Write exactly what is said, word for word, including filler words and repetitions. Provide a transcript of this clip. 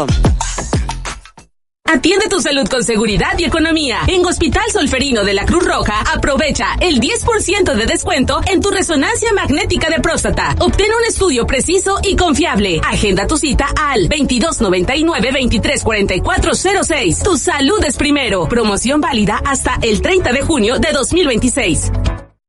Atiende tu salud con seguridad y economía. En Hospital Solferino de la Cruz Roja, aprovecha el diez por ciento de descuento en tu resonancia magnética de próstata. Obtén un estudio preciso y confiable. Agenda tu cita al veintidós noventa y nueve, veintitrés cuarenta y cuatro cero seis. Tu salud es primero. Promoción válida hasta el treinta de junio de dos mil veintiséis.